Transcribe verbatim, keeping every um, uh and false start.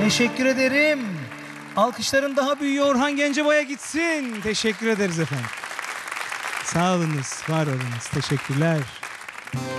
Teşekkür ederim. Alkışların daha büyüğü Orhan Gencebay'a gitsin. Teşekkür ederiz efendim. Sağ olunuz, var olunuz. Teşekkürler.